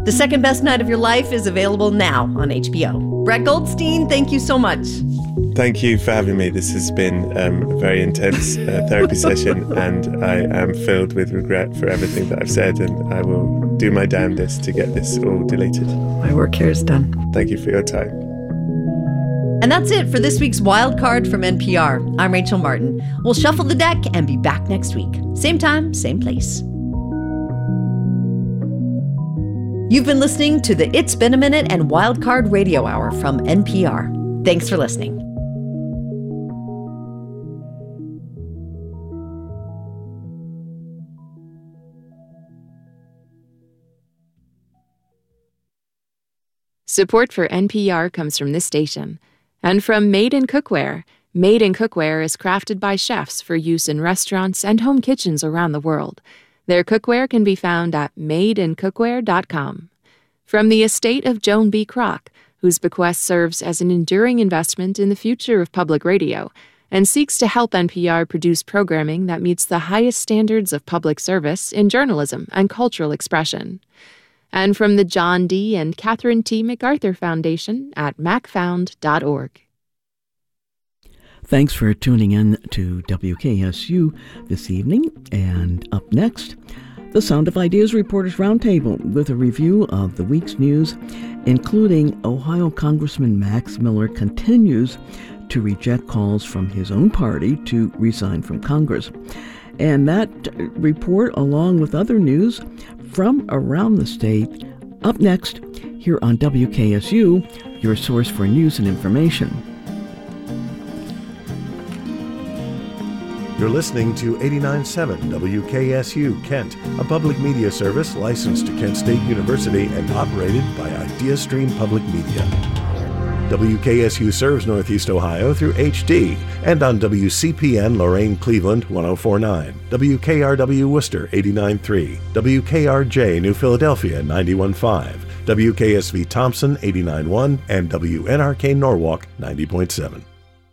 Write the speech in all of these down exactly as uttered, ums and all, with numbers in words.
The Second Best Night of Your Life is available now on H B O. Brett Goldstein, thank you so much. Thank you for having me. This has been um, a very intense uh, therapy session, and I am filled with regret for everything that I've said, and I will do my damnedest to get this all deleted. My work here is done. Thank you for your time. And that's it for this week's Wild Card from N P R. I'm Rachel Martin. We'll shuffle the deck and be back next week. Same time, same place. You've been listening to the It's Been a Minute and Wild Card Radio Hour from N P R. Thanks for listening. Support for N P R comes from this station and from Made in Cookware. Made in Cookware is crafted by chefs for use in restaurants and home kitchens around the world. Their cookware can be found at made in cookware dot com. From the estate of Joan B. Kroc, whose bequest serves as an enduring investment in the future of public radio and seeks to help N P R produce programming that meets the highest standards of public service in journalism and cultural expression. And from the John D. and Catherine T. MacArthur Foundation at mac found dot org. Thanks for tuning in to W K S U this evening. And up next, the Sound of Ideas Reporters Roundtable with a review of the week's news, including Ohio Congressman Max Miller continues to reject calls from his own party to resign from Congress. And that report, along with other news from around the state, up next here on W K S U, your source for news and information. You're listening to eighty-nine point seven W K S U Kent, a public media service licensed to Kent State University and operated by IdeaStream Public Media. W K S U serves Northeast Ohio through H D and on W C P N Lorain Cleveland one oh four point nine, W K R W Worcester eighty-nine point three, W K R J New Philadelphia ninety-one point five, W K S V Thompson eighty-nine point one, and W N R K Norwalk ninety point seven.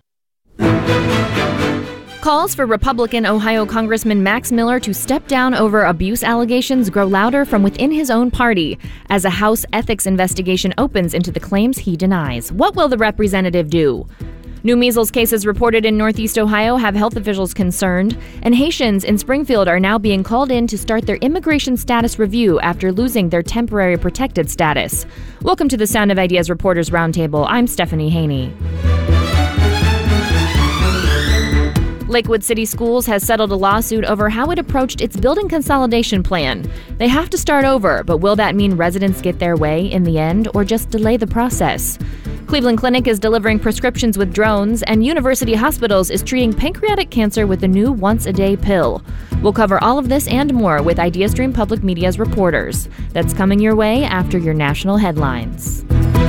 Calls for Republican Ohio Congressman Max Miller to step down over abuse allegations grow louder from within his own party as a House ethics investigation opens into the claims he denies. What will the representative do? New measles cases reported in Northeast Ohio have health officials concerned, and Haitians in Springfield are now being called in to start their immigration status review after losing their temporary protected status. Welcome to the Sound of Ideas Reporters Roundtable. I'm Stephanie Haney. Lakewood City Schools has settled a lawsuit over how it approached its building consolidation plan. They have to start over, but will that mean residents get their way in the end or just delay the process? Cleveland Clinic is delivering prescriptions with drones, and University Hospitals is treating pancreatic cancer with a new once-a-day pill. We'll cover all of this and more with IdeaStream Public Media's reporters. That's coming your way after your national headlines.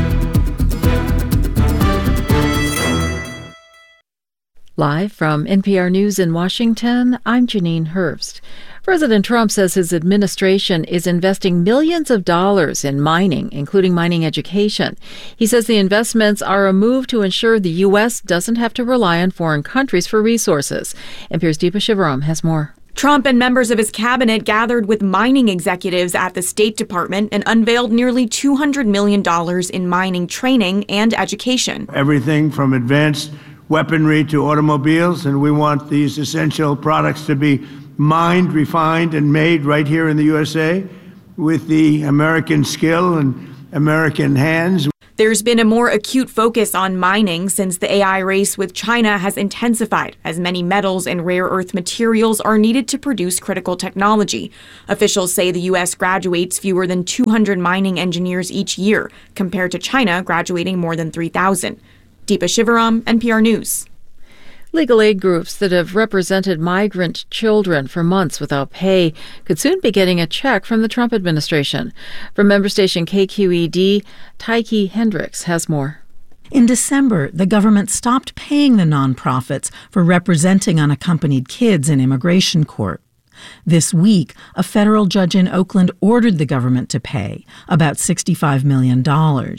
Live from N P R News in Washington, I'm Janine Hurst. President Trump says his administration is investing millions of dollars in mining, including mining education. He says the investments are a move to ensure the U S doesn't have to rely on foreign countries for resources. N P R's Deepa Shivaram has more. Trump and members of his cabinet gathered with mining executives at the State Department and unveiled nearly two hundred million dollars in mining training and education. Everything from advanced weaponry to automobiles, and we want these essential products to be mined, refined, and made right here in the U S A with the American skill and American hands. There's been a more acute focus on mining since the A I race with China has intensified, as many metals and rare earth materials are needed to produce critical technology. Officials say the U S graduates fewer than two hundred mining engineers each year, compared to China graduating more than three thousand. Deepa Shivaram, N P R News. Legal aid groups that have represented migrant children for months without pay could soon be getting a check from the Trump administration. From member station K Q E D, Tyke Hendricks has more. In December, the government stopped paying the nonprofits for representing unaccompanied kids in immigration court. This week, a federal judge in Oakland ordered the government to pay about sixty-five million dollars.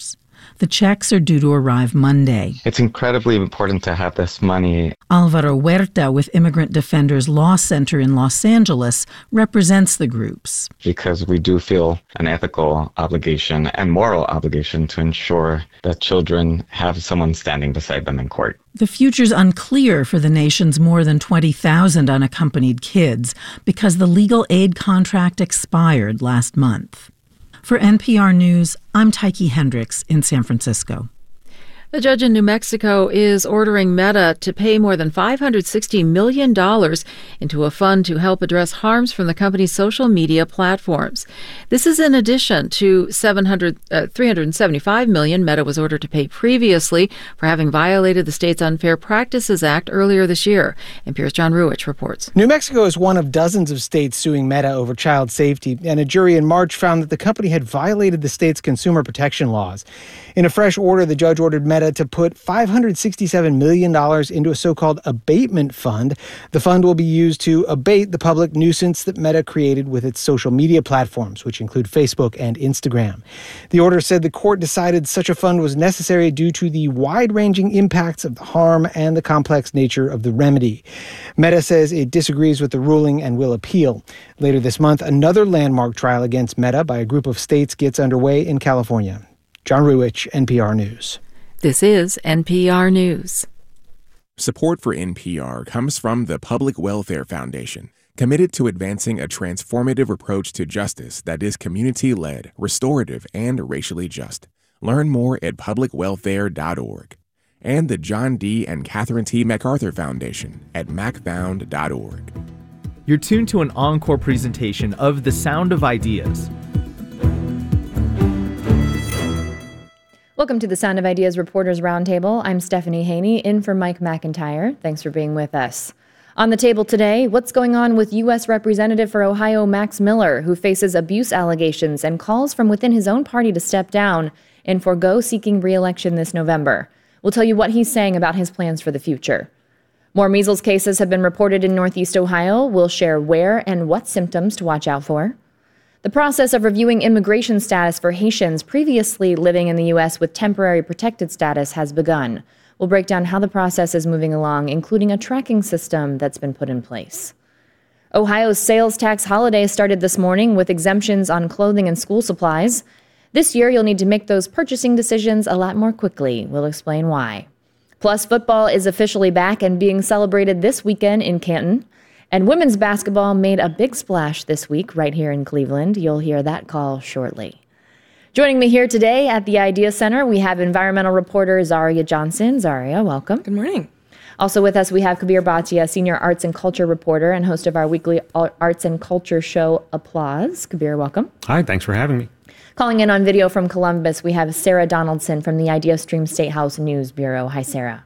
The checks are due to arrive Monday. It's incredibly important to have this money. Alvaro Huerta with Immigrant Defenders Law Center in Los Angeles represents the groups. Because we do feel an ethical obligation and moral obligation to ensure that children have someone standing beside them in court. The future's unclear for the nation's more than twenty thousand unaccompanied kids because the legal aid contract expired last month. For N P R News, I'm Tyche Hendricks in San Francisco. The judge in New Mexico is ordering Meta to pay more than five hundred sixty million dollars into a fund to help address harms from the company's social media platforms. This is in addition to seven hundred, uh, three hundred seventy-five million dollars Meta was ordered to pay previously for having violated the state's Unfair Practices Act earlier this year. N P R's John Ruwitch reports. New Mexico is one of dozens of states suing Meta over child safety, and a jury in March found that the company had violated the state's consumer protection laws. In a fresh order, the judge ordered Meta to put five hundred sixty-seven million dollars into a so-called abatement fund. The fund will be used to abate the public nuisance that Meta created with its social media platforms, which include Facebook and Instagram. The order said the court decided such a fund was necessary due to the wide-ranging impacts of the harm and the complex nature of the remedy. Meta says it disagrees with the ruling and will appeal. Later this month, another landmark trial against Meta by a group of states gets underway in California. John Ruwitch, N P R News. This is N P R News. Support for N P R comes from the Public Welfare Foundation, committed to advancing a transformative approach to justice that is community-led, restorative, and racially just. Learn more at public welfare dot org. And the John D. and Catherine T. MacArthur Foundation at mac found dot org. You're tuned to an encore presentation of The Sound of Ideas. Welcome to the Sound of Ideas Reporters Roundtable. I'm Stephanie Haney, in for Mike McIntyre. Thanks for being with us. On the table today, what's going on with U S Representative for Ohio Max Miller, who faces abuse allegations and calls from within his own party to step down and forego seeking re-election this November. We'll tell you what he's saying about his plans for the future. More measles cases have been reported in Northeast Ohio. We'll share where and what symptoms to watch out for. The process of reviewing immigration status for Haitians previously living in the U S with temporary protected status has begun. We'll break down how the process is moving along, including a tracking system that's been put in place. Ohio's sales tax holiday started this morning with exemptions on clothing and school supplies. This year, you'll need to make those purchasing decisions a lot more quickly. We'll explain why. Plus, football is officially back and being celebrated this weekend in Canton. And women's basketball made a big splash this week right here in Cleveland. You'll hear that call shortly. Joining me here today at the Idea Center, we have environmental reporter Zaria Johnson. Zaria, welcome. Good morning. Also with us, we have Kabir Bhatia, senior arts and culture reporter and host of our weekly arts and culture show, Applause. Kabir, welcome. Hi, thanks for having me. Calling in on video from Columbus, we have Sarah Donaldson from the IdeaStream State House News Bureau. Hi, Sarah.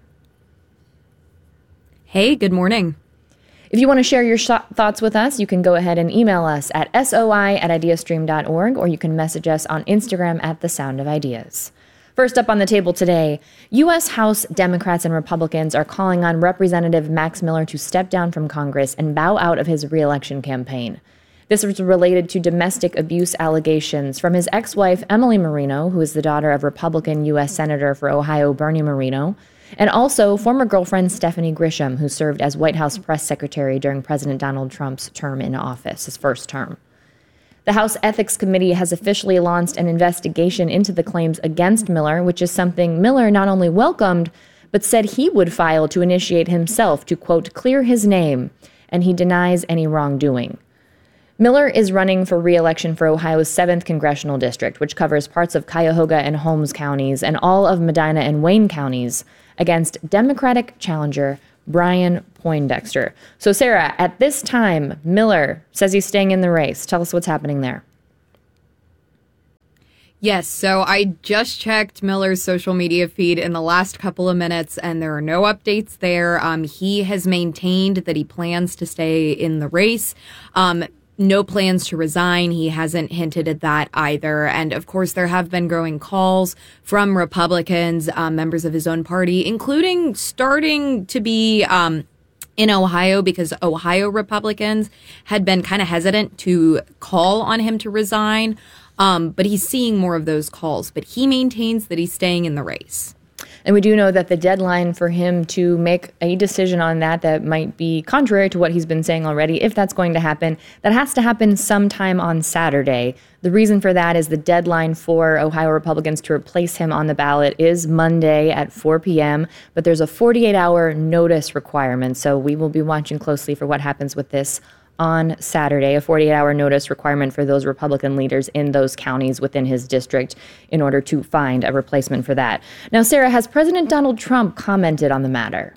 Hey, good morning. If you want to share your sh- thoughts with us, you can go ahead and email us at soi at ideastream dot org, or you can message us on Instagram at The Sound of Ideas. First up on the table today, U S House Democrats and Republicans are calling on Representative Max Miller to step down from Congress and bow out of his re-election campaign. This was related to domestic abuse allegations from his ex-wife, Emily Marino, who is the daughter of Republican U S Senator for Ohio, Bernie Marino, and also former girlfriend Stephanie Grisham, who served as White House press secretary during President Donald Trump's term in office, his first term. The House Ethics Committee has officially launched an investigation into the claims against Miller, which is something Miller not only welcomed, but said he would file to initiate himself to, quote, clear his name, and he denies any wrongdoing. Miller is running for re-election for Ohio's seventh Congressional District, which covers parts of Cuyahoga and Holmes counties and all of Medina and Wayne counties, against Democratic challenger Brian Poindexter. So, Sarah, at this time, Miller says he's staying in the race. Tell us what's happening there. Yes, so I just checked Miller's social media feed in the last couple of minutes, and there are no updates there. Um, he has maintained that he plans to stay in the race. Um, No plans to resign. He hasn't hinted at that either. And of course, there have been growing calls from Republicans, um, members of his own party, including starting to be um, in Ohio, because Ohio Republicans had been kind of hesitant to call on him to resign. Um, but he's seeing more of those calls. But he maintains that he's staying in the race. And we do know that the deadline for him to make a decision on that that might be contrary to what he's been saying already, if that's going to happen, that has to happen sometime on Saturday. The reason for that is the deadline for Ohio Republicans to replace him on the ballot is Monday at four p.m., but there's a forty-eight hour notice requirement. So we will be watching closely for what happens with this on Saturday, a forty-eight hour notice requirement for those Republican leaders in those counties within his district in order to find a replacement for that. Now, Sarah, has President Donald Trump commented on the matter?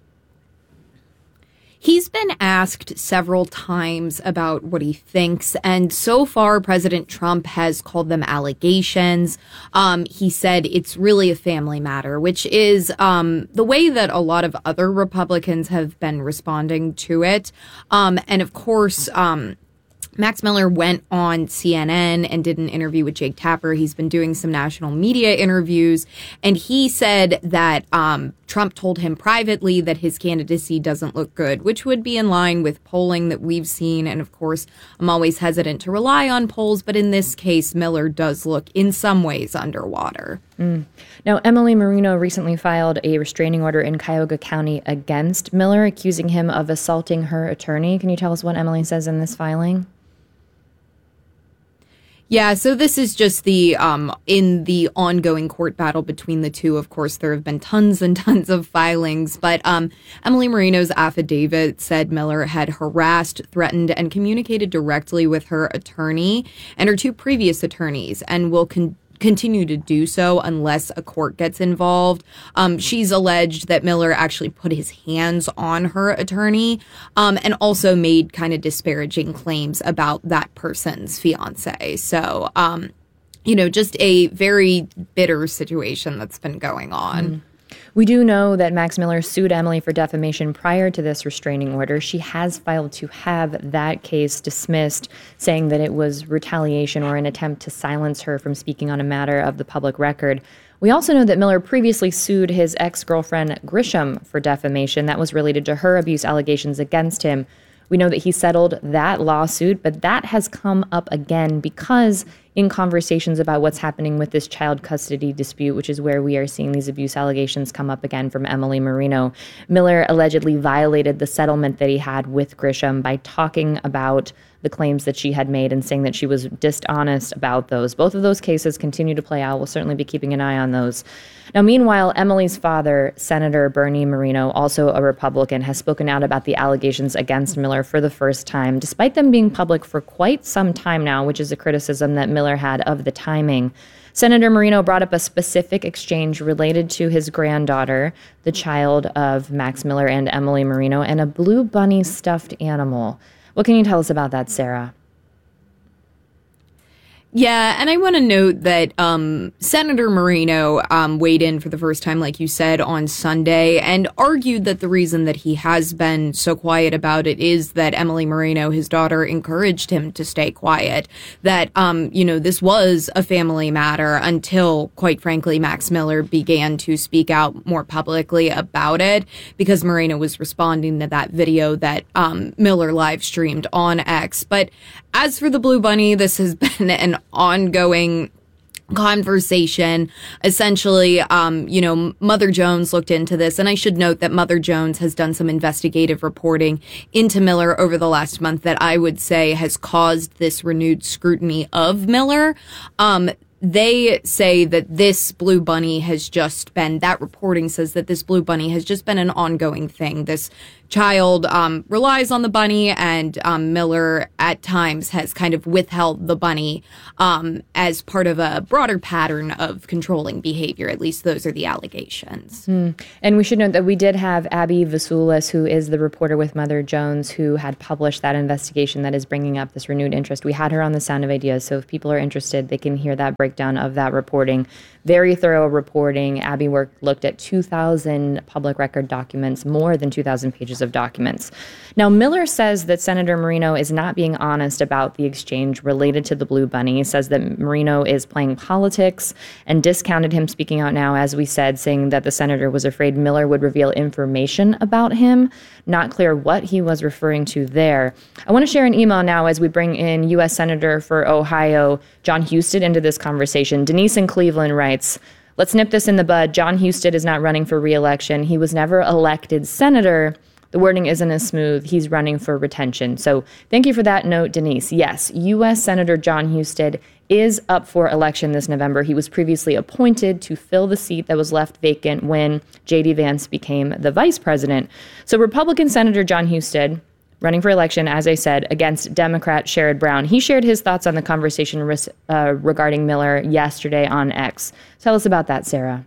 He's been asked several times about what he thinks, and so far, President Trump has called them allegations. Um, he said it's really a family matter, which is um, the way that a lot of other Republicans have been responding to it. Um, and of course, um, Max Miller went on C N N and did an interview with Jake Tapper. He's been doing some national media interviews, and he said that um, Trump told him privately that his candidacy doesn't look good, which would be in line with polling that we've seen. And of course, I'm always hesitant to rely on polls, but in this case, Miller does look in some ways underwater. Mm. Now, Emily Marino recently filed a restraining order in Cuyahoga County against Miller, accusing him of assaulting her attorney. Can you tell us what Emily says in this filing? Yeah, so this is just the, um, in the ongoing court battle between the two. Of course, there have been tons and tons of filings, but um, Emily Marino's affidavit said Miller had harassed, threatened, and communicated directly with her attorney and her two previous attorneys, and will con- continue to do so unless a court gets involved. Um, she's alleged that Miller actually put his hands on her attorney um, and also made kind of disparaging claims about that person's fiance. So, um, you know, just a very bitter situation that's been going on. Mm. We do know that Max Miller sued Emily for defamation prior to this restraining order. She has filed to have that case dismissed, saying that it was retaliation or an attempt to silence her from speaking on a matter of the public record. We also know that Miller previously sued his ex-girlfriend Grisham for defamation that was related to her abuse allegations against him. We know that he settled that lawsuit, but that has come up again because in conversations about what's happening with this child custody dispute, which is where we are seeing these abuse allegations come up again from Emily Marino, Miller allegedly violated the settlement that he had with Grisham by talking about the claims that she had made and saying that she was dishonest about those. Both of those cases continue to play out. We'll certainly be keeping an eye on those. Now, meanwhile, Emily's father, Senator Bernie Moreno, also a Republican, has spoken out about the allegations against Miller for the first time, despite them being public for quite some time now, which is a criticism that Miller had of the timing. Senator Moreno brought up a specific exchange related to his granddaughter, the child of Max Miller and Emily Marino, and a blue bunny stuffed animal. What can you tell us about that, Sarah? Yeah, and I want to note that um, Senator Moreno um, weighed in for the first time, like you said, on Sunday and argued that the reason that he has been so quiet about it is that Emily Moreno, his daughter, encouraged him to stay quiet, that, um, you know, this was a family matter until, quite frankly, Max Miller began to speak out more publicly about it because Moreno was responding to that video that um, Miller live streamed on X. But as for the Blue Bunny, this has been an ongoing conversation. Essentially, um, you know, Mother Jones looked into this, and I should note that Mother Jones has done some investigative reporting into Miller over the last month that I would say has caused this renewed scrutiny of Miller. Um, They say that this Blue Bunny has just been, that reporting says that this Blue Bunny has just been an ongoing thing. This child um, relies on the bunny, and um, Miller at times has kind of withheld the bunny um, as part of a broader pattern of controlling behavior. At least those are the allegations. Mm. And we should note that we did have Abby Vasulis, who is the reporter with Mother Jones, who had published that investigation that is bringing up this renewed interest. We had her on The Sound of Ideas, so if people are interested, they can hear that break breakdown of that reporting. Very thorough reporting. Abby work looked at two thousand public record documents, more than two thousand pages of documents. Now, Miller says that Senator Marino is not being honest about the exchange related to the Blue Bunny. He says that Marino is playing politics and discounted him speaking out now, as we said, saying that the senator was afraid Miller would reveal information about him. Not clear what he was referring to there. I want to share an email now as we bring in U S Senator for Ohio, Jon Husted, into this conversation. Denise in Cleveland writes, let's nip this in the bud. Jon Husted is not running for re-election. He was never elected senator. The wording isn't as smooth. He's running for retention. So thank you for that note, Denise. Yes, U S Senator Jon Husted is up for election this November. He was previously appointed to fill the seat that was left vacant when J D Vance became the vice president. So Republican Senator Jon Husted, running for election, as I said, against Democrat Sherrod Brown. He shared his thoughts on the conversation res- uh, regarding Miller yesterday on X. Tell us about that, Sarah.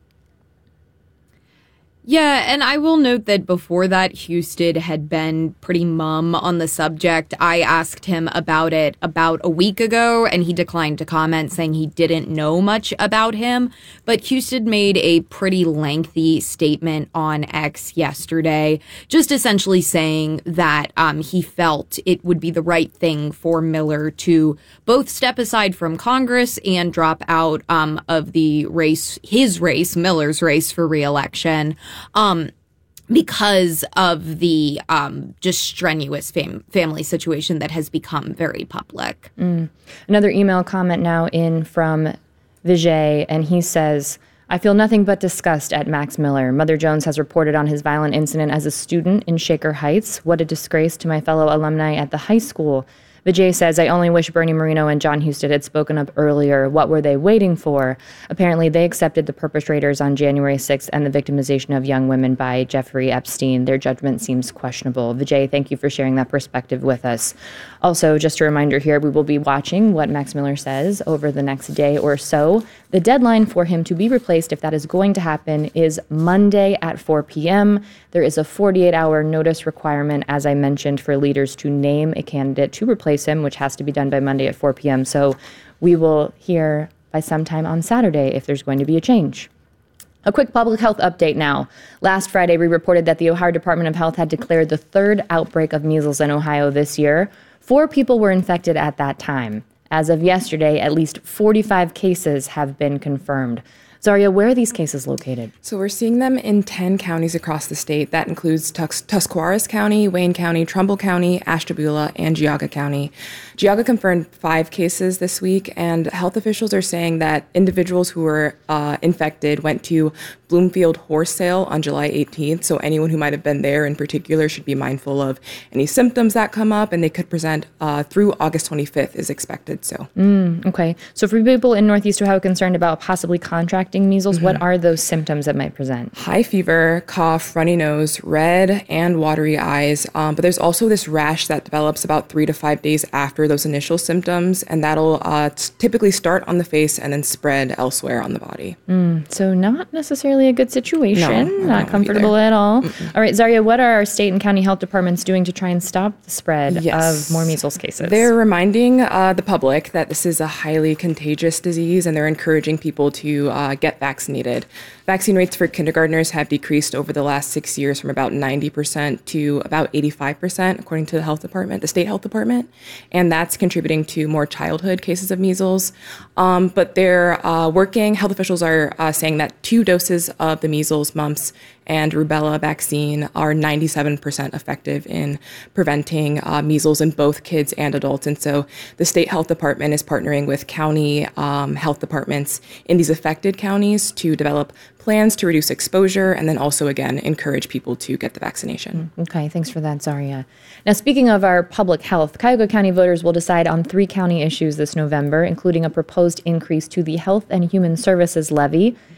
Yeah, and I will note that before that, Husted had been pretty mum on the subject. I asked him about it about a week ago, and he declined to comment, saying he didn't know much about him. But Husted made a pretty lengthy statement on X yesterday, just essentially saying that um, he felt it would be the right thing for Miller to both step aside from Congress and drop out um, of the race, his race, Miller's race for re-election. Um, because of the um, just strenuous fam- family situation that has become very public. Mm. Another email comment now in from Vijay, and he says, I feel nothing but disgust at Max Miller. Mother Jones has reported on his violent incident as a student in Shaker Heights. What a disgrace to my fellow alumni at the high school. Vijay says, I only wish Bernie Moreno and Jon Husted had spoken up earlier. What were they waiting for? Apparently, they accepted the perpetrators on January sixth and the victimization of young women by Jeffrey Epstein. Their judgment seems questionable. Vijay, thank you for sharing that perspective with us. Also, just a reminder here, we will be watching what Max Miller says over the next day or so. The deadline for him to be replaced, if that is going to happen, is Monday at four p.m. There is a forty-eight hour notice requirement, as I mentioned, for leaders to name a candidate to replace him, which has to be done by Monday at four p.m. So we will hear by sometime on Saturday if there's going to be a change. A quick public health update now. Last Friday, we reported that the Ohio Department of Health had declared the third outbreak of measles in Ohio this year. Four people were infected at that time. As of yesterday, at least forty-five cases have been confirmed. Zaria, where are these cases located? So we're seeing them in ten counties across the state. That includes Tus- Tuscarawas County, Wayne County, Trumbull County, Ashtabula, and Geauga County. Geauga confirmed five cases this week, and health officials are saying that individuals who were uh, infected went to Bloomfield Horse Sale on July eighteenth. So anyone who might have been there in particular should be mindful of any symptoms that come up, and they could present uh, through August twenty-fifth is expected. So, mm, okay. So for people in Northeast Ohio concerned about possibly contracting measles, mm-hmm. what are those symptoms that might present? High fever, cough, runny nose, red and watery eyes. Um, but there's also this rash that develops about three to five days after those initial symptoms, and that'll uh, t- typically start on the face and then spread elsewhere on the body. Mm, so not necessarily a good situation. No, not comfortable at all. Mm-mm. All right, Zaria, what are our state and county health departments doing to try and stop the spread yes. of more measles cases? They're reminding uh, the public that this is a highly contagious disease, and they're encouraging people to uh, get vaccinated. Vaccine rates for kindergartners have decreased over the last six years from about ninety percent to about eighty-five percent, according to the health department, the state health department. And that's contributing to more childhood cases of measles. Um, but they're uh, working, health officials are uh, saying that two doses of the measles, mumps, and rubella vaccine are ninety-seven percent effective in preventing uh, measles in both kids and adults. And so the state health department is partnering with county um, health departments in these affected counties to develop plans to reduce exposure and then also, again, encourage people to get the vaccination. Okay, thanks for that, Zaria. Now, speaking of our public health, Cuyahoga County voters will decide on three county issues this November, including a proposed increase to the Health and Human Services levy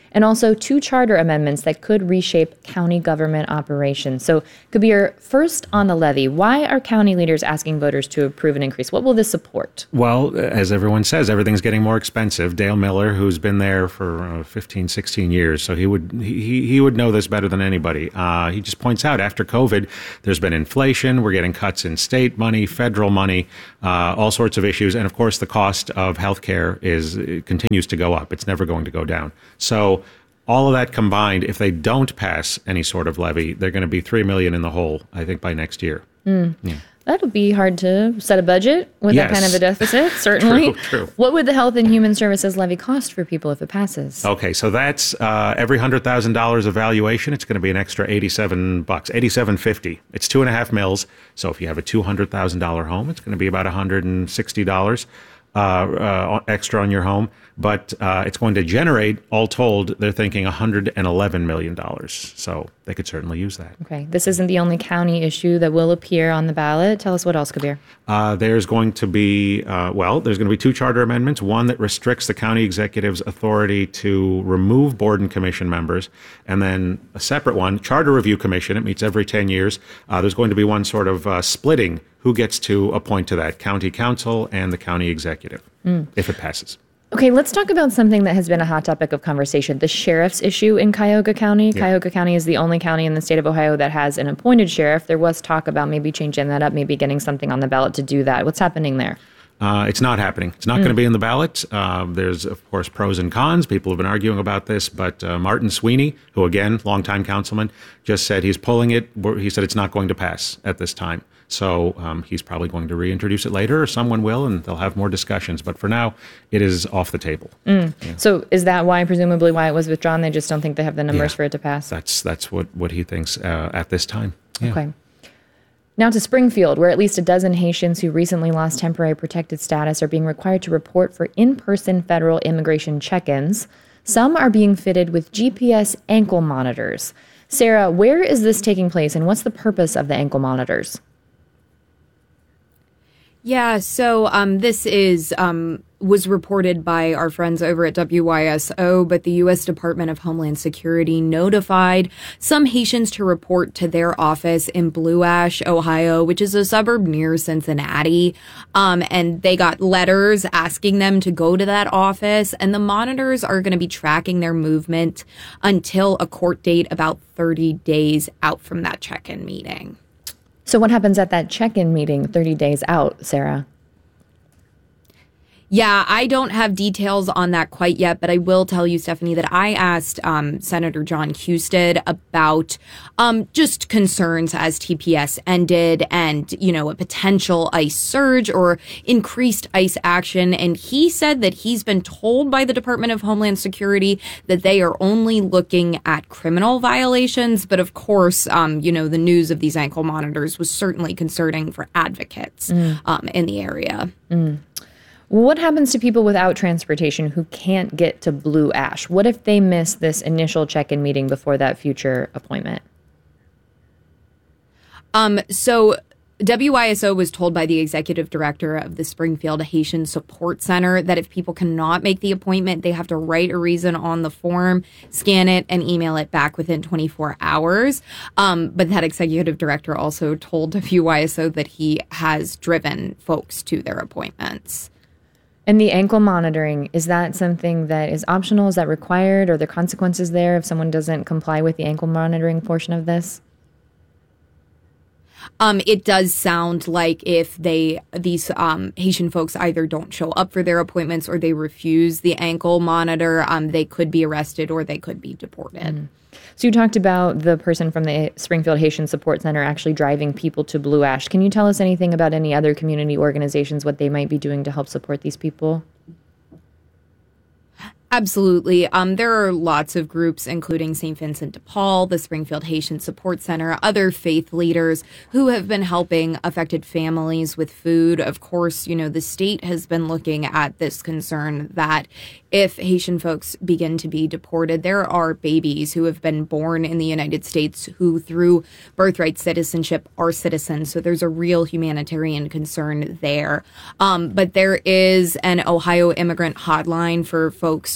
and also two charter amendments that could reshape county government operations. So, Kabir, first on the levy, why are county leaders asking voters to approve an increase? What will this support? Well, as everyone says, everything's getting more expensive. Dale Miller, who's been there for uh, fifteen, sixteen years, so he would he, he would know this better than anybody. Uh, he just points out after COVID, there's been inflation. We're getting cuts in state money, federal money, uh, all sorts of issues. And of course, the cost of healthcare is it continues to go up. It's never going to go down. So all of that combined, if they don't pass any sort of levy, they're going to be three million dollars in the hole, I think, by next year. Mm. Yeah. That'll be hard to set a budget with Yes. that kind of a deficit, certainly. True, true. What would the Health and Human Services levy cost for people if it passes? Okay, so that's uh, every one hundred thousand dollars of valuation, it's going to be an extra eighty-seven bucks, eighty-seven fifty. It's two and a half mils. So if you have a two hundred thousand dollars home, it's going to be about one hundred sixty dollars uh, uh, extra on your home. But uh, it's going to generate, all told, they're thinking one hundred eleven million dollars. So they could certainly use that. Okay, this isn't the only county issue that will appear on the ballot. Tell us what else, Kabir. Uh, there's going to be, uh, well, there's going to be two charter amendments. One that restricts the county executive's authority to remove board and commission members. And then a separate one, Charter Review Commission. It meets every ten years. Uh, there's going to be one sort of uh, splitting who gets to appoint to that, county council and the county executive, Mm. if it passes. Okay, let's talk about something that has been a hot topic of conversation, the sheriff's issue in Cuyahoga County. Yeah. Cuyahoga County is the only county in the state of Ohio that has an appointed sheriff. There was talk about maybe changing that up, maybe getting something on the ballot to do that. What's happening there? Uh, it's not happening. It's not Mm. going to be in the ballot. Uh, there's, of course, pros and cons. People have been arguing about this, but uh, Martin Sweeney, who, again, longtime councilman, just said he's pulling it. He said it's not going to pass at this time. So um, he's probably going to reintroduce it later, or someone will, and they'll have more discussions. But for now, it is off the table. Mm. Yeah. So is that why, presumably, why it was withdrawn? They just don't think they have the numbers Yeah. for it to pass? That's that's what, what he thinks uh, at this time. Yeah. Okay. Now to Springfield, where at least a dozen Haitians who recently lost temporary protected status are being required to report for in-person federal immigration check-ins. Some are being fitted with G P S ankle monitors. Sarah, where is this taking place, and what's the purpose of the ankle monitors? Yeah, so um, this is um, was reported by our friends over at W Y S O, but the U S Department of Homeland Security notified some Haitians to report to their office in Blue Ash, Ohio, which is a suburb near Cincinnati. Um, and they got letters asking them to go to that office, and the monitors are going to be tracking their movement until a court date about thirty days out from that check-in meeting. So what happens at that check-in meeting thirty days out, Sarah? Yeah, I don't have details on that quite yet, but I will tell you, Stephanie, that I asked um, Senator John Husted about um, just concerns as T P S ended and, you know, a potential ICE surge or increased ICE action. And he said that he's been told by the Department of Homeland Security that they are only looking at criminal violations. But of course, um, you know, the news of these ankle monitors was certainly concerning for advocates Mm. um, in the area. Mm. What happens to people without transportation who can't get to Blue Ash? What if they miss this initial check-in meeting before that future appointment? Um, so W Y S O was told by the executive director of the Springfield Haitian Support Center that if people cannot make the appointment, they have to write a reason on the form, scan it, and email it back within twenty-four hours. Um, but that executive director also told W Y S O that he has driven folks to their appointments. And the ankle monitoring, is that something that is optional? Is that required? Are there consequences there if someone doesn't comply with the ankle monitoring portion of this? Um, it does sound like if they these um, Haitian folks either don't show up for their appointments or they refuse the ankle monitor, um, they could be arrested or they could be deported. Mm. So you talked about the person from the Springfield Haitian Support Center actually driving people to Blue Ash. Can you tell us anything about any other community organizations, what they might be doing to help support these people? Absolutely. Um, there are lots of groups, including Saint Vincent de Paul, the Springfield Haitian Support Center, other faith leaders who have been helping affected families with food. Of course, you know, the state has been looking at this concern that if Haitian folks begin to be deported, there are babies who have been born in the United States who, through birthright citizenship, are citizens. So there's a real humanitarian concern there. Um, but there is an Ohio immigrant hotline for folks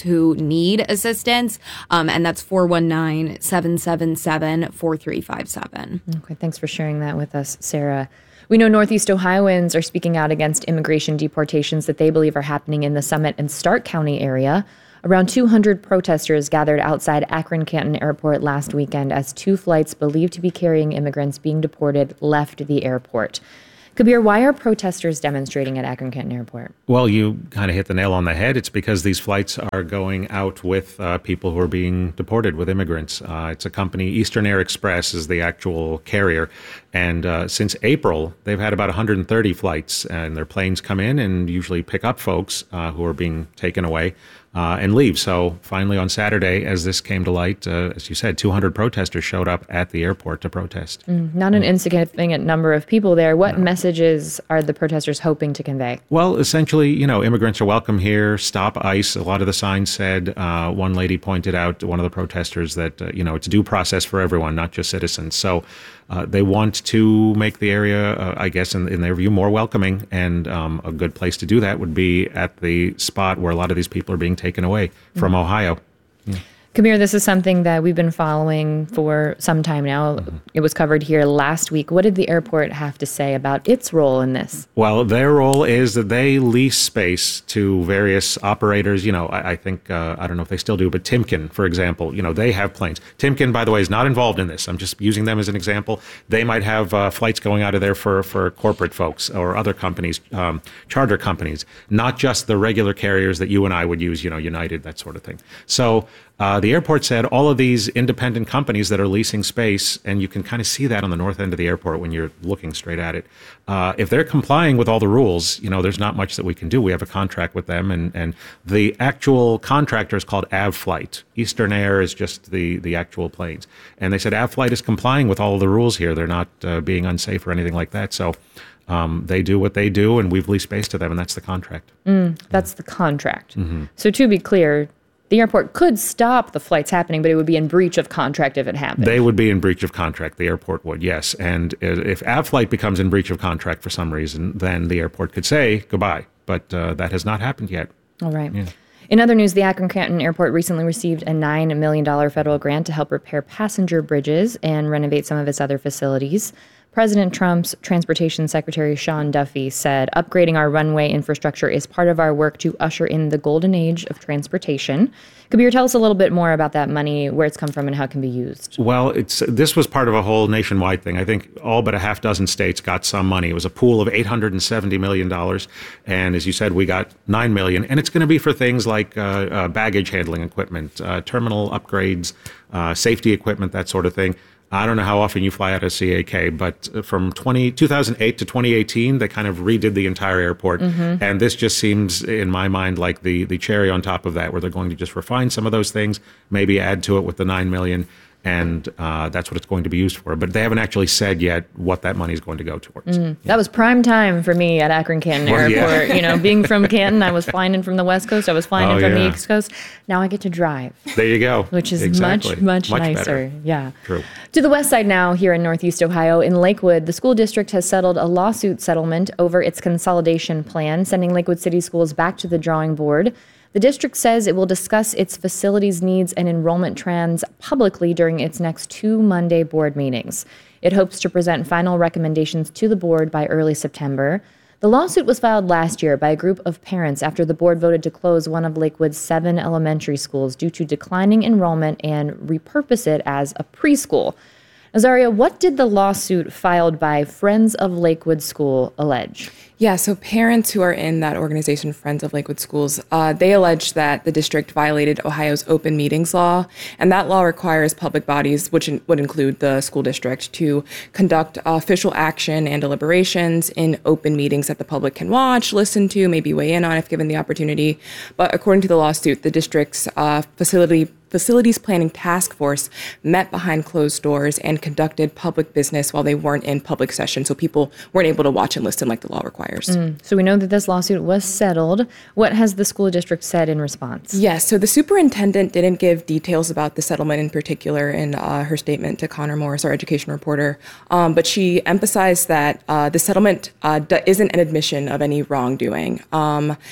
who need assistance. Um, and that's four one nine, seven seven seven, four three five seven. Okay, thanks for sharing that with us, Sarah. We know Northeast Ohioans are speaking out against immigration deportations that they believe are happening in the Summit and Stark County area. Around two hundred protesters gathered outside Akron-Canton Airport last weekend as two flights believed to be carrying immigrants being deported left the airport. Kabir, why are protesters demonstrating at Akron-Canton Airport? Well, you kind of hit the nail on the head. It's because these flights are going out with uh, people who are being deported, with immigrants. Uh, it's a company, Eastern Air Express is the actual carrier. And uh, since April, they've had about one hundred thirty flights, and their planes come in and usually pick up folks uh, who are being taken away uh, and leave. So finally on Saturday, as this came to light, uh, as you said, two hundred protesters showed up at the airport to protest. Mm, not an insignificant number of people there. What no. messages are the protesters hoping to convey? Well, essentially, you know, immigrants are welcome here. Stop ICE. A lot of the signs said, uh, one lady pointed out to one of the protesters that, uh, you know, it's a due process for everyone, not just citizens. So uh, they want to make the area, uh, I guess, in, in their view, more welcoming. And um, a good place to do that would be at the spot where a lot of these people are being taken away from mm-hmm. Ohio. Yeah. Kabir, this is something that we've been following for some time now. Mm-hmm. It was covered here last week. What did the airport have to say about its role in this? Well, their role is that they lease space to various operators. You know, I, I think, uh, I don't know if they still do, but Timken, for example, you know, they have planes. Timken, by the way, is not involved in this. I'm just using them as an example. They might have uh, flights going out of there for, for corporate folks or other companies, um, charter companies, not just the regular carriers that you and I would use, you know, United, that sort of thing. So Uh, the airport said all of these independent companies that are leasing space, and you can kind of see that on the north end of the airport when you're looking straight at it. Uh, if they're complying with all the rules, you know, there's not much that we can do. We have a contract with them, and, and the actual contractor is called Avflight. Eastern Air is just the, the actual planes. And they said Avflight is complying with all of the rules here. They're not uh, being unsafe or anything like that. So um, they do what they do, and we've leased space to them, and that's the contract. Mm, that's the contract. Mm-hmm. So to be clear, the airport could stop the flights happening, but it would be in breach of contract if it happened. They would be in breach of contract. The airport would, yes. And if Avflight becomes in breach of contract for some reason, then the airport could say goodbye. But uh, that has not happened yet. All right. Yeah. In other news, the Akron-Canton Airport recently received a nine million dollars federal grant to help repair passenger bridges and renovate some of its other facilities. President Trump's Transportation Secretary Sean Duffy said, upgrading our runway infrastructure is part of our work to usher in the golden age of transportation. Kabir, tell us a little bit more about that money, where it's come from, and how it can be used. Well, it's this was part of a whole nationwide thing. I think all but a half dozen states got some money. It was a pool of eight hundred seventy million dollars. And as you said, we got nine million dollars. And it's going to be for things like uh, uh, baggage handling equipment, uh, terminal upgrades, uh, safety equipment, that sort of thing. I don't know how often you fly out of C A K, but from twenty, two thousand eight to twenty eighteen, they kind of redid the entire airport. Mm-hmm. And this just seems, in my mind, like the, the cherry on top of that, where they're going to just refine some of those things, maybe add to it with the nine million dollars. And uh, that's what it's going to be used for. But they haven't actually said yet what that money is going to go towards. Mm. That was prime time for me at Akron-Canton well, Airport. Yeah. You know, being from Canton, I was flying in from the West Coast. I was flying oh, in from yeah. the East Coast. Now I get to drive. There you go. Which is exactly. much, much, much nicer. Better. Yeah. True. To the west side now, here in Northeast Ohio, in Lakewood, the school district has settled a lawsuit settlement over its consolidation plan, sending Lakewood City Schools back to the drawing board. The district says it will discuss its facilities needs and enrollment trends publicly during its next two Monday board meetings. It hopes to present final recommendations to the board by early September. The lawsuit was filed last year by a group of parents after the board voted to close one of Lakewood's seven elementary schools due to declining enrollment and repurpose it as a preschool. Azaria, what did the lawsuit filed by Friends of Lakewood School allege? Yeah, so parents who are in that organization, Friends of Lakewood Schools, uh, they allege that the district violated Ohio's open meetings law, and that law requires public bodies, which in, would include the school district, to conduct uh, official action and deliberations in open meetings that the public can watch, listen to, maybe weigh in on if given the opportunity. But according to the lawsuit, the district's uh, facility Facilities Planning Task Force met behind closed doors and conducted public business while they weren't in public session, so people weren't able to watch and listen like the law requires. Mm. So we know that this lawsuit was settled. What has the school district said in response? Yes, so the superintendent didn't give details about the settlement in particular in uh, her statement to Connor Morris, our education reporter, um, but she emphasized that uh, the settlement uh, d- isn't an admission of any wrongdoing. Um,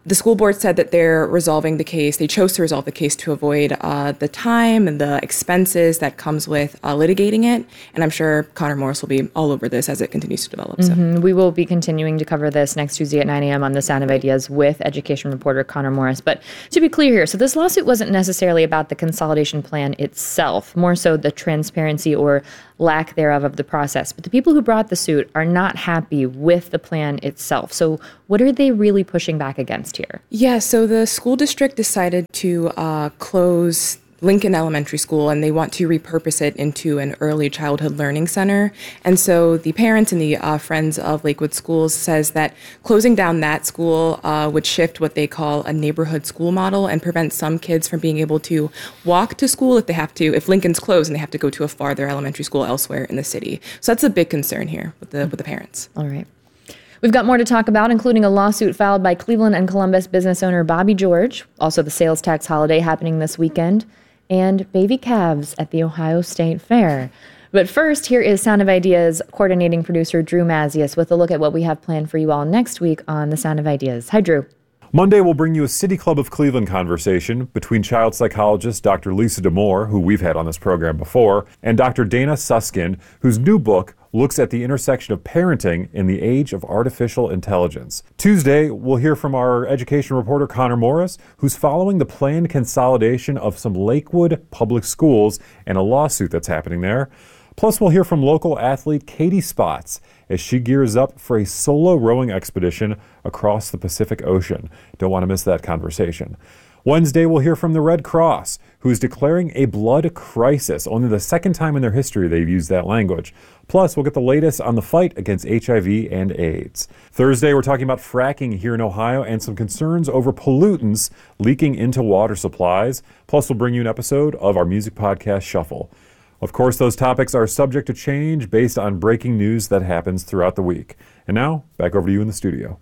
The school board said that they're resolving the case. They chose to resolve the case to avoid uh, the time and the expenses that comes with uh, litigating it. And I'm sure Connor Morris will be all over this as it continues to develop. So. Mm-hmm. We will be continuing to cover this next Tuesday at nine a.m. on The Sound of Ideas with education reporter Connor Morris. But to be clear here, so this lawsuit wasn't necessarily about the consolidation plan itself, more so the transparency or lack thereof of the process. But the people who brought the suit are not happy with the plan itself. So what are they really pushing back against here? Yeah, so the school district decided to uh, close Lincoln Elementary School, and they want to repurpose it into an early childhood learning center. And so the parents and the uh, Friends of Lakewood Schools says that closing down that school uh, would shift what they call a neighborhood school model and prevent some kids from being able to walk to school if they have to, if Lincoln's closed and they have to go to a farther elementary school elsewhere in the city. So that's a big concern here with the with the parents. All right. We've got more to talk about, including a lawsuit filed by Cleveland and Columbus business owner Bobby George, also the sales tax holiday happening this weekend, and baby calves at the Ohio State Fair. But first, here is Sound of Ideas coordinating producer Drew Mazius with a look at what we have planned for you all next week on The Sound of Ideas. Hi, Drew. Monday, we'll bring you a City Club of Cleveland conversation between child psychologist Doctor Lisa D'Amour, who we've had on this program before, and Doctor Dana Suskind, whose new book looks at the intersection of parenting in the age of artificial intelligence. Tuesday, we'll hear from our education reporter Connor Morris, who's following the planned consolidation of some Lakewood public schools and a lawsuit that's happening there. Plus, we'll hear from local athlete Katie Spots as she gears up for a solo rowing expedition across the Pacific Ocean. Don't want to miss that conversation. Wednesday, we'll hear from the Red Cross, who's declaring a blood crisis, only the second time in their history they've used that language. Plus, we'll get the latest on the fight against H I V and AIDS. Thursday, we're talking about fracking here in Ohio and some concerns over pollutants leaking into water supplies. Plus, we'll bring you an episode of our music podcast, Shuffle. Of course, those topics are subject to change based on breaking news that happens throughout the week. And now, back over to you in the studio.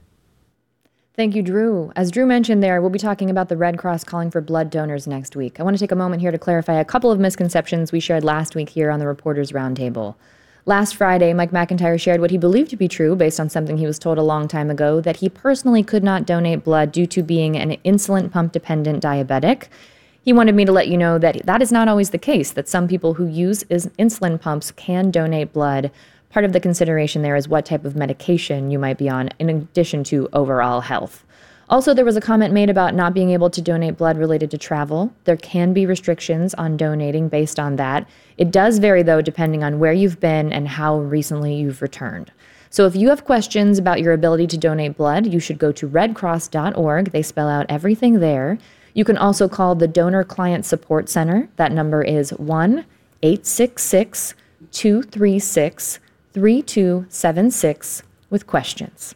Thank you, Drew. As Drew mentioned there, we'll be talking about the Red Cross calling for blood donors next week. I want to take a moment here to clarify a couple of misconceptions we shared last week here on the Reporters Roundtable. Last Friday, Mike McIntyre shared what he believed to be true based on something he was told a long time ago, that he personally could not donate blood due to being an insulin pump-dependent diabetic. He wanted me to let you know that that is not always the case, that some people who use insulin pumps can donate blood. Part of the consideration there is what type of medication you might be on, in addition to overall health. Also, there was a comment made about not being able to donate blood related to travel. There can be restrictions on donating based on that. It does vary, though, depending on where you've been and how recently you've returned. So if you have questions about your ability to donate blood, you should go to red cross dot org. They spell out everything there. You can also call the Donor Client Support Center. That number is one eight six six, two three six, three two seven six with questions.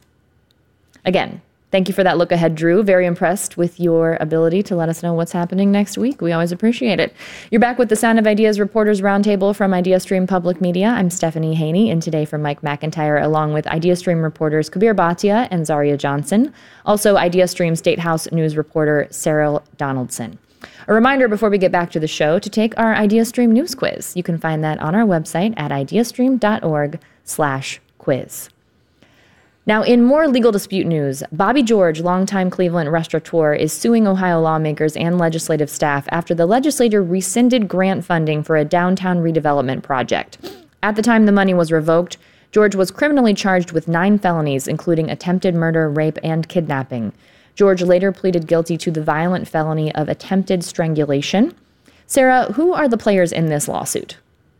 Again, thank you for that look ahead, Drew. Very impressed with your ability to let us know what's happening next week. We always appreciate it. You're back with the Sound of Ideas Reporters Roundtable from IdeaStream Public Media. I'm Stephanie Haney, and today from Mike McIntyre, along with IdeaStream reporters Kabir Bhatia and Zaria Johnson. Also, IdeaStream State House News reporter Sarah Donaldson. A reminder before we get back to the show to take our IdeaStream News Quiz. You can find that on our website at ideastream dot org slash quiz. Now, in more legal dispute news, Bobby George, longtime Cleveland restaurateur, is suing Ohio lawmakers and legislative staff after the legislature rescinded grant funding for a downtown redevelopment project. At the time the money was revoked, George was criminally charged with nine felonies, including attempted murder, rape, and kidnapping. George later pleaded guilty to the violent felony of attempted strangulation. Sarah, who are the players in this lawsuit?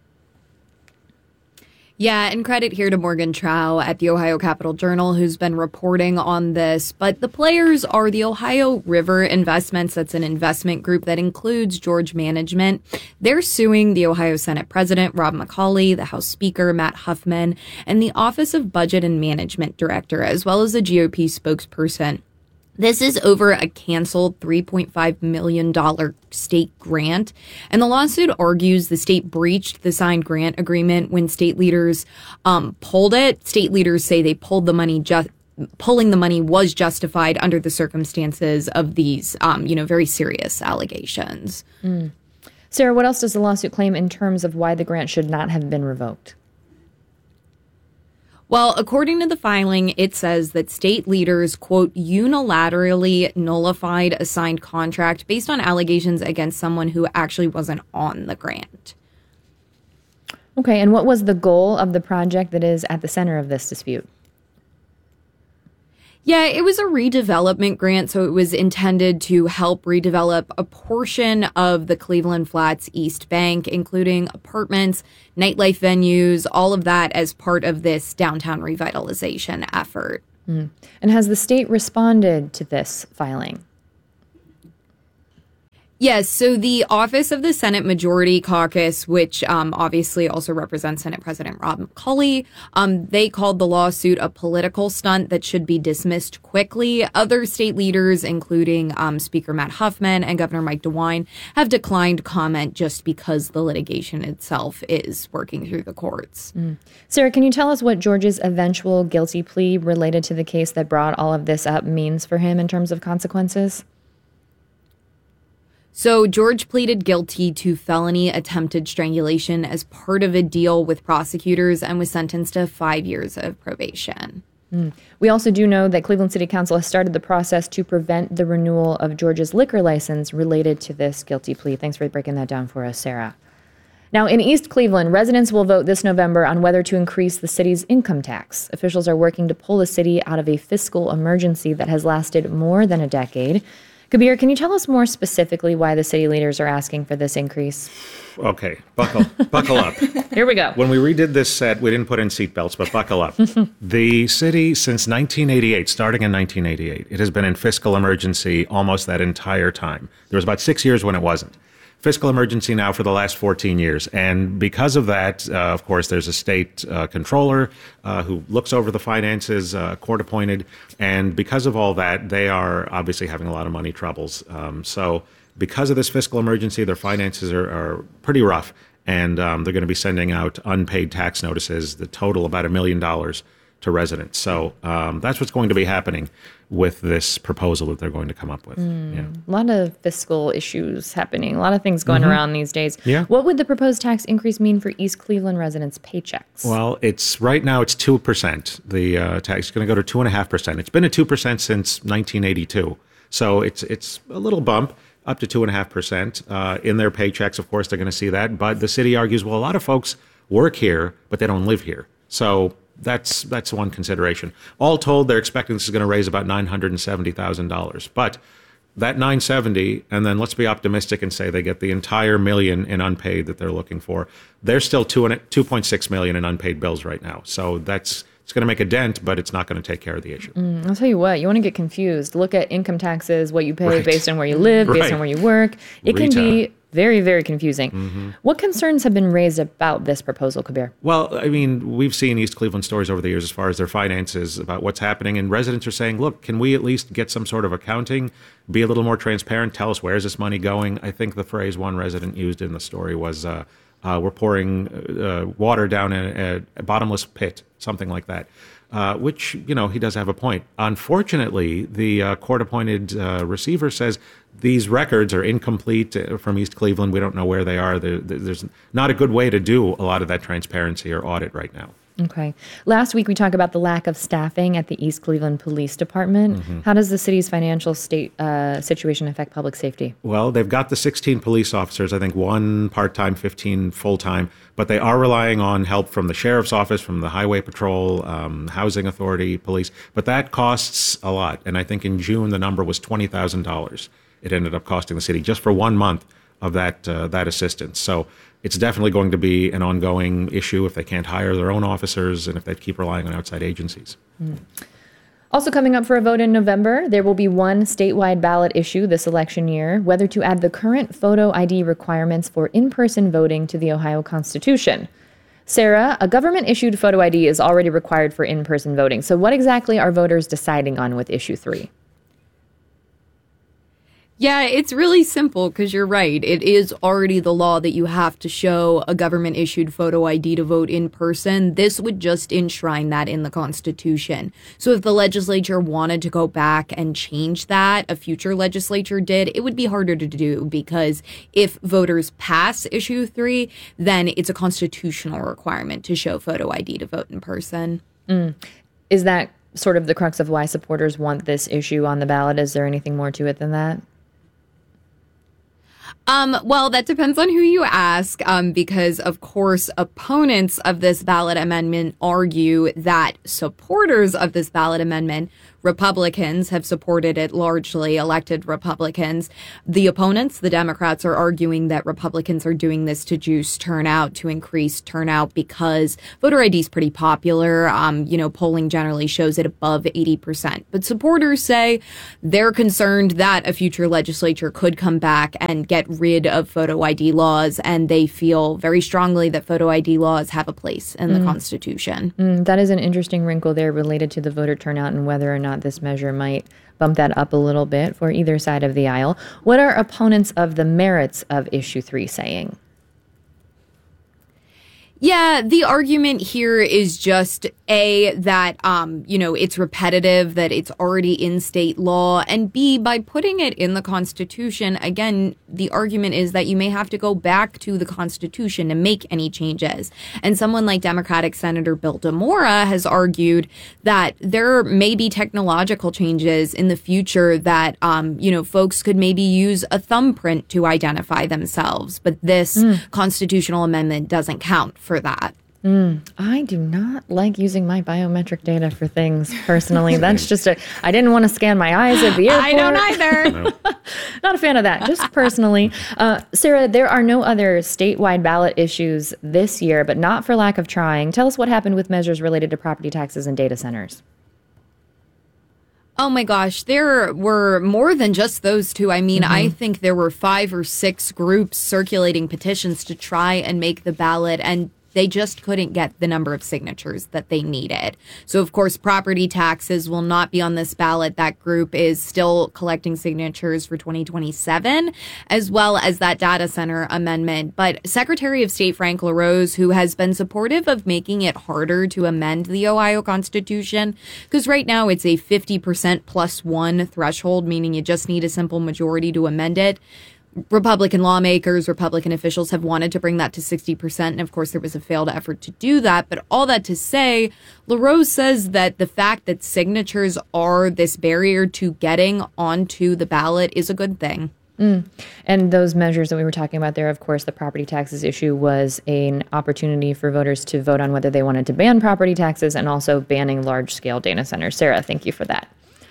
Yeah, and credit here to Morgan Trow at the Ohio Capital Journal, who's been reporting on this. But the players are the Ohio River Investments. That's an investment group that includes George Management. They're suing the Ohio Senate President, Rob McCauley, the House Speaker, Matt Huffman, and the Office of Budget and Management Director, as well as the G O P spokesperson. This is over a canceled three point five million dollars state grant, and the lawsuit argues the state breached the signed grant agreement when state leaders um, pulled it. State leaders say they pulled the money just pulling the money was justified under the circumstances of these, um, you know, very serious allegations. Mm. Sarah, what else does the lawsuit claim in terms of why the grant should not have been revoked? Well, according to the filing, it says that state leaders, quote, unilaterally nullified a signed contract based on allegations against someone who actually wasn't on the grant. Okay, and what was the goal of the project that is at the center of this dispute? Yeah, it was a redevelopment grant, so it was intended to help redevelop a portion of the Cleveland Flats East Bank, including apartments, nightlife venues, all of that as part of this downtown revitalization effort. Mm. And has the state responded to this filing? Yes, so the Office of the Senate Majority Caucus, which um, obviously also represents Senate President Rob McCauley, um, they called the lawsuit a political stunt that should be dismissed quickly. Other state leaders, including um, Speaker Matt Huffman and Governor Mike DeWine, have declined comment just because the litigation itself is working through the courts. Mm. Sarah, can you tell us what George's eventual guilty plea related to the case that brought all of this up means for him in terms of consequences? So George pleaded guilty to felony attempted strangulation as part of a deal with prosecutors and was sentenced to five years of probation. Mm. We also do know that Cleveland City Council has started the process to prevent the renewal of George's liquor license related to this guilty plea. Thanks for breaking that down for us, Sarah. Now, in East Cleveland, residents will vote this November on whether to increase the city's income tax. Officials are working to pull the city out of a fiscal emergency that has lasted more than a decade. Kabir, can you tell us more specifically why the city leaders are asking for this increase? Okay, buckle buckle up. Here we go. When we redid this set, we didn't put in seatbelts, but buckle up. The city, since nineteen eighty-eight, starting in nineteen eighty-eight, it has been in fiscal emergency almost that entire time. There was about six years when it wasn't. Fiscal emergency now for the last fourteen years. And because of that, uh, of course, there's a state uh, controller uh, who looks over the finances, uh, court appointed. And because of all that, they are obviously having a lot of money troubles. Um, so because of this fiscal emergency, their finances are, are pretty rough. And um, they're going to be sending out unpaid tax notices that total about a million dollars to residents. So um, that's what's going to be happening with this proposal that they're going to come up with. Mm, yeah. A lot of fiscal issues happening, a lot of things going Mm-hmm. around these days. Yeah. What would the proposed tax increase mean for East Cleveland residents' paychecks? Well, it's right now it's two percent. The uh, tax is going to go to two point five percent. It's been at two percent since nineteen eighty-two. So it's it's a little bump up to two point five percent. Uh, in their paychecks, of course, they're going to see that. But the city argues, well, a lot of folks work here, but they don't live here. So That's that's one consideration. All told, they're expecting this is going to raise about nine hundred seventy thousand dollars. But that nine hundred seventy, and then let's be optimistic and say they get the entire million in unpaid that they're looking for. There's still two two point six million in unpaid bills right now. So that's it's going to make a dent, but it's not going to take care of the issue. Mm, I'll tell you what, you want to get confused. Look at income taxes, what you pay Right. based on where you live, based Right. on where you work. It Rita. can be very, very confusing. Mm-hmm. What concerns have been raised about this proposal, Kabir? Well, I mean, we've seen East Cleveland stories over the years as far as their finances, about what's happening, and residents are saying, look, can we at least get some sort of accounting, be a little more transparent, tell us where's this money going? I think the phrase one resident used in the story was, uh, uh, we're pouring uh, water down a, a bottomless pit, something like that. Uh, which, you know, he does have a point. Unfortunately, the uh, court-appointed uh, receiver says these records are incomplete from East Cleveland. We don't know where they are. There, there's not a good way to do a lot of that transparency or audit right now. Okay. Last week, we talked about the lack of staffing at the East Cleveland Police Department. Mm-hmm. How does the city's financial state uh, situation affect public safety? Well, they've got the sixteen police officers, I think one part-time, fifteen full-time, but they are relying on help from the sheriff's office, from the highway patrol, um, housing authority, police. But that costs a lot. And I think in June, the number was twenty thousand dollars. It ended up costing the city just for one month of that uh, that assistance. So it's definitely going to be an ongoing issue if they can't hire their own officers and if they keep relying on outside agencies. Mm. Also coming up for a vote in November, there will be one statewide ballot issue this election year, whether to add the current photo I D requirements for in-person voting to the Ohio Constitution. Sarah, a government-issued photo I D is already required for in-person voting. So what exactly are voters deciding on with issue three? Yeah, it's really simple because you're right. It is already the law that you have to show a government-issued photo I D to vote in person. This would just enshrine that in the Constitution. So if the legislature wanted to go back and change that, a future legislature did, it would be harder to do because if voters pass issue three, then it's a constitutional requirement to show photo I D to vote in person. Mm. Is that sort of the crux of why supporters want this issue on the ballot? Is there anything more to it than that? Um, well, that depends on who you ask, um, because, of course, opponents of this ballot amendment argue that supporters of this ballot amendment, Republicans, have supported it largely, elected Republicans. The opponents, the Democrats, are arguing that Republicans are doing this to juice turnout, to increase turnout, because voter I D is pretty popular. Um, you know, polling generally shows it above eighty percent. But supporters say they're concerned that a future legislature could come back and get rid of photo I D laws, and they feel very strongly that photo I D laws have a place in the Mm. Constitution. Mm, that is an interesting wrinkle there related to the voter turnout and whether or not this measure might bump that up a little bit for either side of the aisle. What are opponents of the merits of issue three saying? Yeah, the argument here is just A, that, um, you know, it's repetitive, that it's already in state law, and B, by putting it in the Constitution, again, the argument is that you may have to go back to the Constitution to make any changes. And someone like Democratic Senator Bill DeMora has argued that there may be technological changes in the future that, um, you know, folks could maybe use a thumbprint to identify themselves, but this mm. constitutional amendment doesn't count for that. Mm, I do not like using my biometric data for things personally. That's just a, I didn't want to scan my eyes at the airport. I don't either. Not a fan of that, just personally. Uh, Sarah, there are no other statewide ballot issues this year, but not for lack of trying. Tell us what happened with measures related to property taxes and data centers. Oh my gosh, there were more than just those two. I mean, mm-hmm. I think there were five or six groups circulating petitions to try and make the ballot, and they just couldn't get the number of signatures that they needed. So, of course, property taxes will not be on this ballot. That group is still collecting signatures for twenty twenty-seven, as well as that data center amendment. But Secretary of State Frank LaRose, who has been supportive of making it harder to amend the Ohio Constitution, because right now it's a fifty percent plus one threshold, meaning you just need a simple majority to amend it. Republican lawmakers, Republican officials have wanted to bring that to sixty percent. And of course, there was a failed effort to do that. But all that to say, LaRose says that the fact that signatures are this barrier to getting onto the ballot is a good thing. Mm. And those measures that we were talking about there, of course, the property taxes issue was an opportunity for voters to vote on whether they wanted to ban property taxes and also banning large-scale data centers. Sarah, thank you for that.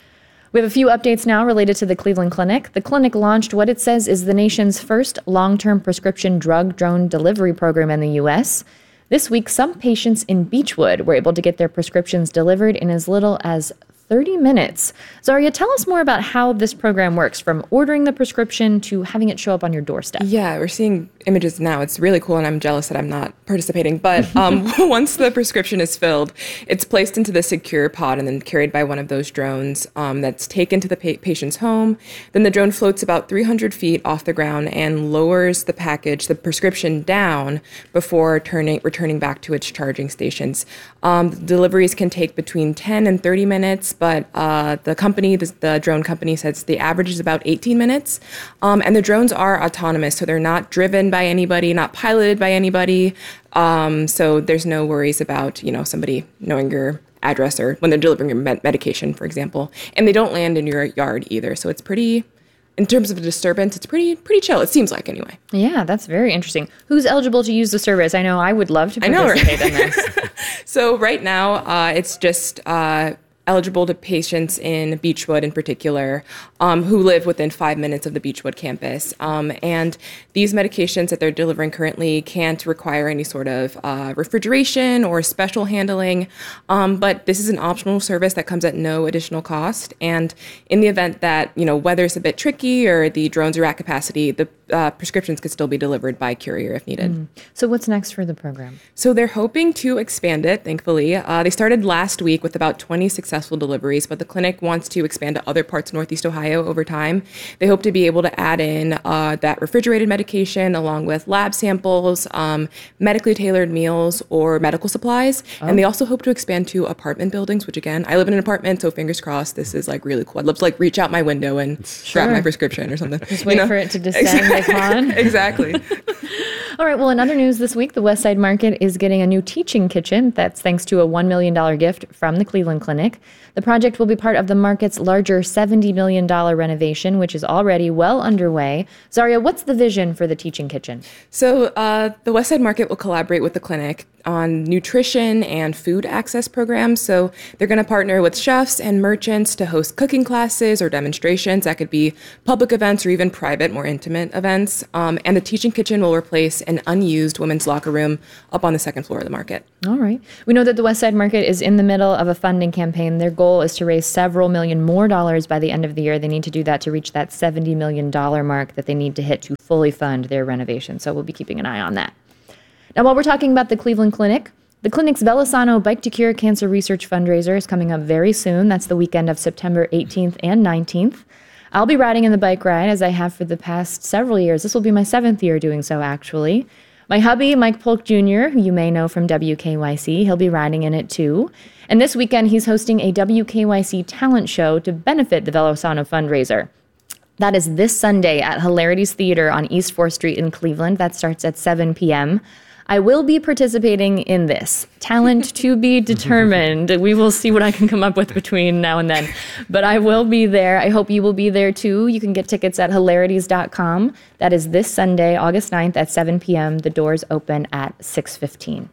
We have a few updates now related to the Cleveland Clinic. The clinic launched what it says is the nation's first long-term prescription drug drone delivery program in the U S. This week, some patients in Beechwood were able to get their prescriptions delivered in as little as thirty minutes. Zaria, tell us more about how this program works, from ordering the prescription to having it show up on your doorstep. Yeah, we're seeing images now. It's really cool, and I'm jealous that I'm not participating. But um, once the prescription is filled, it's placed into the secure pod and then carried by one of those drones um, that's taken to the pa- patient's home. Then the drone floats about three hundred feet off the ground and lowers the package, the prescription, down before turning, returning back to its charging stations. Um, deliveries can take between ten and thirty minutes, but uh, the company, the, the drone company, says the average is about eighteen minutes. Um, and the drones are autonomous, so they're not driven by anybody, not piloted by anybody. Um, so there's no worries about, you know, somebody knowing your address or when they're delivering your med- medication, for example. And they don't land in your yard either. So it's pretty, in terms of a disturbance, it's pretty pretty chill. It seems like, anyway. Yeah, that's very interesting. Who's eligible to use the service? I know I would love to participate I know, right? in this. So right now, uh, it's just uh, eligible to patients in Beechwood in particular, um, who live within five minutes of the Beechwood campus. Um, and these medications that they're delivering currently can't require any sort of uh, refrigeration or special handling. Um, but this is an optional service that comes at no additional cost. And in the event that, you know, weather's a bit tricky or the drones are at capacity, the uh, prescriptions could still be delivered by courier if needed. Mm. So what's next for the program? So they're hoping to expand it, thankfully. Uh, they started last week with about twenty successful deliveries, but the clinic wants to expand to other parts of Northeast Ohio over time. They hope to be able to add in uh, that refrigerated medication along with lab samples, um, medically tailored meals, or medical supplies. Oh. And they also hope to expand to apartment buildings, which again, I live in an apartment, so fingers crossed, this is like really cool. I'd love to like reach out my window and sure. grab my prescription or something. Just wait you know? for it to descend. Exactly. exactly. All right, well, in other news this week, the West Side Market is getting a new teaching kitchen. That's thanks to a one million dollars gift from the Cleveland Clinic. The project will be part of the market's larger seventy million dollars renovation, which is already well underway. Zaria, what's the vision for the teaching kitchen? So uh, the West Side Market will collaborate with the clinic on nutrition and food access programs. So they're going to partner with chefs and merchants to host cooking classes or demonstrations. That could be public events or even private, more intimate events. Um, and the teaching kitchen will replace an unused women's locker room up on the second floor of the market. All right. We know that the West Side Market is in the middle of a funding campaign. Their goal is to raise several million more dollars by the end of the year. They need to do that to reach that seventy million dollars mark that they need to hit to fully fund their renovation. So we'll be keeping an eye on that. Now, while we're talking about the Cleveland Clinic, the clinic's Velasano Bike to Cure Cancer Research fundraiser is coming up very soon. That's the weekend of September eighteenth and nineteenth. I'll be riding in the bike ride as I have for the past several years. This will be my seventh year doing so, actually. My hubby, Mike Polk Junior, who you may know from W K Y C, he'll be riding in it too. And this weekend, he's hosting a W K Y C talent show to benefit the Velasano fundraiser. That is this Sunday at Hilarities Theater on East fourth Street in Cleveland. That starts at seven p.m. I will be participating in this. Talent to be determined. We will see what I can come up with between now and then. But I will be there. I hope you will be there too. You can get tickets at hilarities dot com. That is this Sunday, August ninth at seven p.m. The doors open at six fifteen.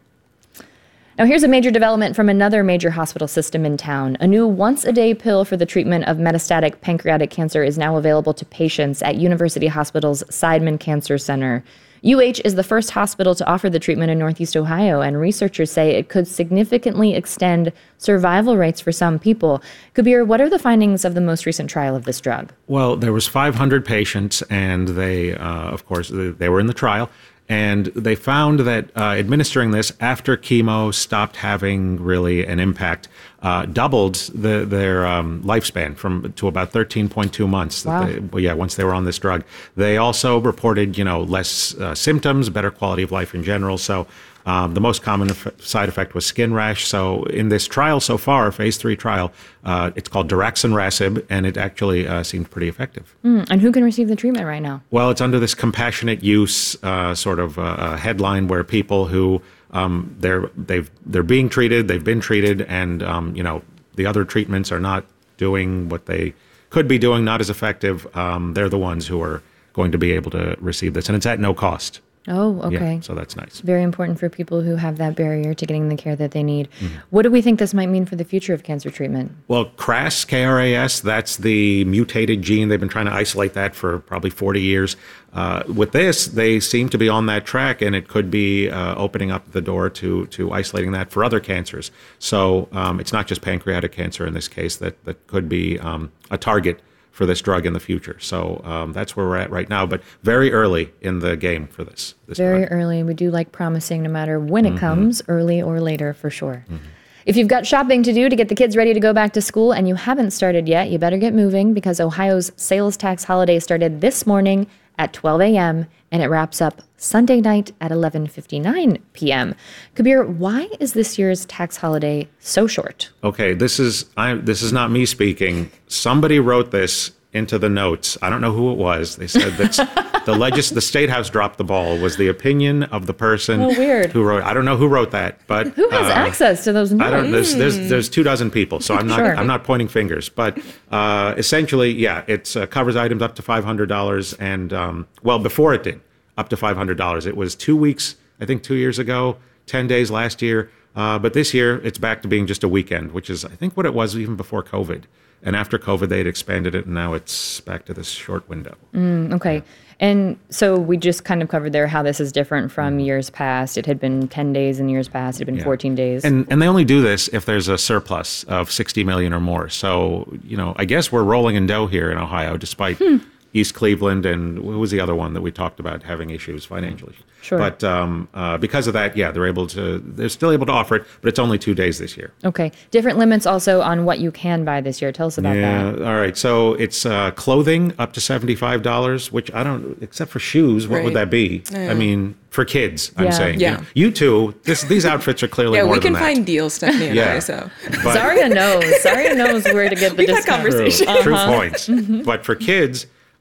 Now here's a major development from another major hospital system in town. A new once-a-day pill for the treatment of metastatic pancreatic cancer is now available to patients at University Hospital's Seidman Cancer Center. U H is the first hospital to offer the treatment in Northeast Ohio, and researchers say it could significantly extend survival rates for some people. Kabir, what are the findings of the most recent trial of this drug? Well, there was five hundred patients, and they, uh, of course, they, they were in the trial. And they found that uh, administering this after chemo stopped having really an impact, uh, doubled the, their um, lifespan from to about thirteen point two months. Wow. That they, well, yeah, once they were on this drug. They also reported, you know, less uh, symptoms, better quality of life in general. So um, the most common eff- side effect was skin rash. So in this trial so far, phase three trial, uh, it's called daraxonrasib, and it actually uh, seemed pretty effective. Mm, and who can receive the treatment right now? Well, it's under this compassionate use uh, sort of uh, headline where people who um, they're they've they're being treated, they've been treated, and um, you know the other treatments are not doing what they could be doing, not as effective. Um, they're the ones who are going to be able to receive this, and it's at no cost. Oh, okay. Yeah, so that's nice. Very important for people who have that barrier to getting the care that they need. Mm-hmm. What do we think this might mean for the future of cancer treatment? Well, C R A S, K R A S, that's the mutated gene. They've been trying to isolate that for probably forty years. Uh, with this, they seem to be on that track, and it could be uh, opening up the door to to isolating that for other cancers. So um, it's not just pancreatic cancer in this case that, that could be um, a target for this drug in the future. So um, that's where we're at right now, but very early in the game for this. this Very drug. early. We do like promising no matter when it Mhm. comes, early or later for sure. Mm-hmm. If you've got shopping to do to get the kids ready to go back to school and you haven't started yet, you better get moving because Ohio's sales tax holiday started this morning at twelve a.m. and it wraps up Sunday night at eleven fifty-nine p.m. Kabir, why is this year's tax holiday so short? Okay, this is I, this is not me speaking. Somebody wrote this into the notes. I don't know who it was. They said that the legis- the State House dropped the ball. Was the opinion of the person Oh, weird. who wrote. I don't know who wrote that, but Who has uh, access to those notes? I don't. There's, there's there's two dozen people, so I'm not Sure. I'm not pointing fingers. But uh, essentially, yeah, it uh, covers items up to five hundred dollars, and um, well, before it did, up to five hundred dollars. It was two weeks, I think, two years ago, ten days last year. Uh, but this year, it's back to being just a weekend, which is, I think, what it was even before COVID. And after COVID, they had expanded it, and now it's back to this short window. Mm, okay. And so we just kind of covered there how this is different from years past. It had been ten days in years past. It had been Yeah. fourteen days. And and they only do this if there's a surplus of sixty million or more. So, you know, I guess we're rolling in dough here in Ohio, despite Hmm. East Cleveland and who was the other one that we talked about having issues financially. Sure. But um, uh, because of that, yeah, they're able to, they're still able to offer it, but it's only two days this year. Okay. Different limits also on what you can buy this year. Tell us about yeah. that. All right. So it's uh, clothing up to seventy-five dollars, which I don't, except for shoes, what would Right. that be? Yeah. I mean, for kids, I'm Yeah. saying. Yeah. You, you two, this, these outfits are clearly Yeah, more we than can that. find deals, Stephanie and Yeah. I, so. But- Zaria knows. Zaria knows where to get the We've had discount. conversation. True, true Uh-huh. points. But for kids,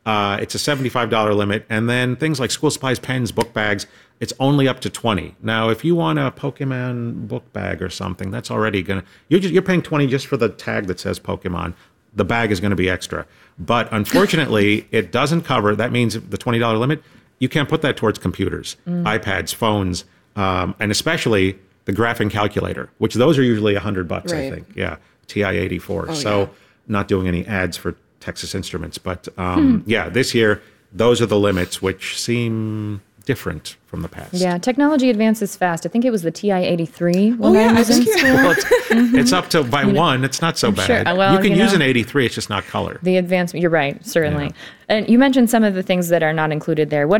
Uh, it's a seventy-five dollars limit. And then things like school supplies, pens, book bags, it's only up to twenty dollars. Now, if you want a Pokemon book bag or something, that's already going to, you're just, you're paying twenty dollars just for the tag that says Pokemon. The bag is going to be extra. But unfortunately, it doesn't cover, that means the twenty dollars limit, you can't put that towards computers, mm. iPads, phones, um, and especially the graphing calculator, which those are usually one hundred bucks, right. I think. Yeah, T I eighty-four. Oh, so yeah. Not doing any ads for Texas Instruments. But um, hmm. yeah, this year, those are the limits, which seem different from the past. Yeah, technology advances fast. I think it was the T I eighty-three when oh, yeah, I was in school. Well, it's, mm-hmm. it's up to, by you know, one, it's not so bad. Sure. Well, you can you use know, an eighty-three, it's just not color. The advancement, you're right, certainly. Yeah. And you mentioned some of the things that are not included there. What